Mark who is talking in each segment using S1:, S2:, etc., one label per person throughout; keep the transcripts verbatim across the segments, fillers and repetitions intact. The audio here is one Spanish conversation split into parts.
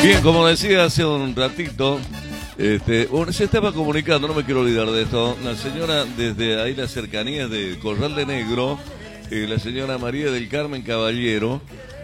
S1: Bien, como decía hace un ratito, este, bueno, se estaba comunicando, no me quiero olvidar de esto, la señora desde ahí las cercanías de Corral de Negro, eh, la señora María del Carmen Caballero,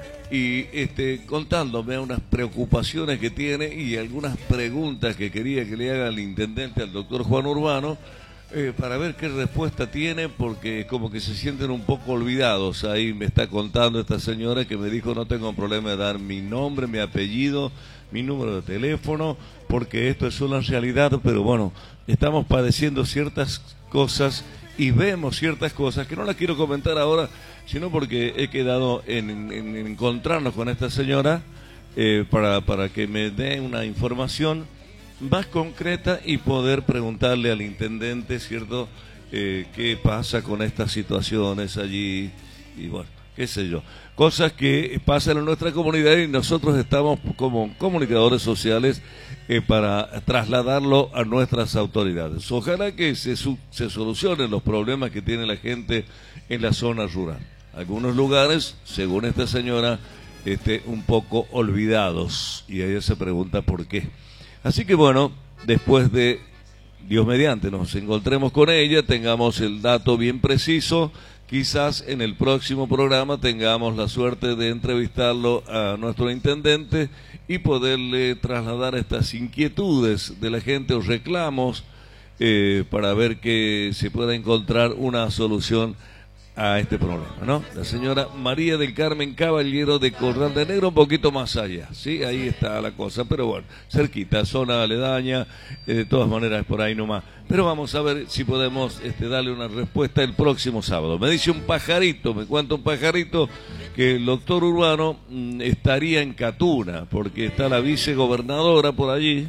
S1: y este, contándome unas preocupaciones que tiene y algunas preguntas que quería que le haga el intendente al doctor Juan Urbano, eh, para ver qué respuesta tiene, porque como que se sienten un poco olvidados. Ahí me está contando esta señora que me dijo: no tengo problema de dar mi nombre, mi apellido, mi número de teléfono, porque esto es una realidad, pero bueno, estamos padeciendo ciertas cosas y vemos ciertas cosas que no las quiero comentar ahora, sino porque he quedado en, en, en encontrarnos con esta señora eh, para, para que me dé una información más concreta y poder preguntarle al intendente, ¿cierto?, eh, qué pasa con estas situaciones allí y bueno, qué sé yo, cosas que pasan en nuestra comunidad y nosotros estamos como comunicadores sociales eh, para trasladarlo a nuestras autoridades. Ojalá que se, se solucionen los problemas que tiene la gente en la zona rural. Algunos lugares, según esta señora, este, un poco olvidados, y ella se pregunta por qué. Así que bueno, después de, Dios mediante, nos encontremos con ella, tengamos el dato bien preciso, quizás en el próximo programa tengamos la suerte de entrevistarlo a nuestro intendente y poderle trasladar estas inquietudes de la gente o reclamos eh, para ver que se pueda encontrar una solución a este problema, ¿no? La señora María del Carmen Caballero de Corral de Negro, un poquito más allá, ¿sí? Ahí está la cosa, pero bueno, cerquita, zona aledaña, eh, de todas maneras por ahí nomás. Pero vamos a ver si podemos este, darle una respuesta el próximo sábado. Me dice un pajarito, me cuenta un pajarito, que el doctor Urbano mmm, estaría en Catuna, porque está la vicegobernadora por allí,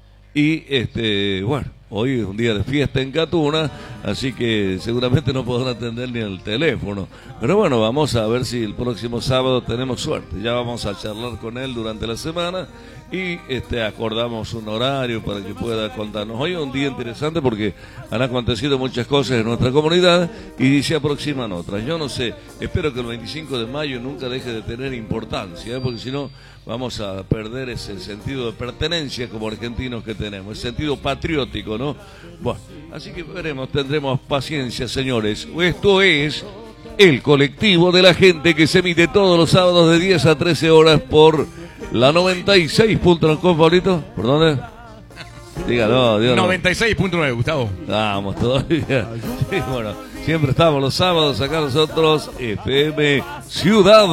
S1: y este, bueno, hoy es un día de fiesta en Catuna, así que seguramente no podrán atender ni el teléfono. Pero bueno, vamos a ver si el próximo sábado tenemos suerte. Ya vamos a charlar con él durante la semana y este acordamos un horario para que pueda contarnos. Hoy es un día interesante porque han acontecido muchas cosas en nuestra comunidad y se aproximan otras. Yo no sé, espero que el veinticinco de mayo nunca deje de tener importancia, ¿eh? Porque si no vamos a perder ese sentido de pertenencia como argentinos que tenemos, el sentido patriótico, ¿no? Bueno, así que veremos, tendremos paciencia, señores. Esto es el colectivo de la gente que se emite todos los sábados de diez a trece horas por la noventa y seis punto nueve, ¿cómo, Pablito? ¿Por dónde? Dígalo, dígalo.
S2: noventa y seis punto nueve, Gustavo.
S1: Vamos, todavía. Sí, bueno, siempre estamos los sábados acá nosotros, F M Ciudad.